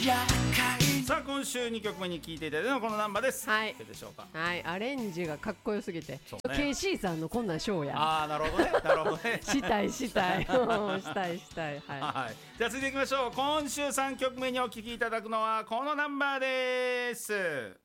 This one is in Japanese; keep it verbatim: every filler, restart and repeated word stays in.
さあ今週にきょくめに聴いていただいたのはこのナンバーです。 はい、 どうでしょうか。 はい、アレンジがかっこよすぎて、 ね、 ケーシー さんのこんなんショーや。 ああなるほどねなるほどねしたいしたいしたいしたい、はい、 はい、じゃあ続いていきましょう。今週さんきょくめにお聴きいただくのはこのナンバーです。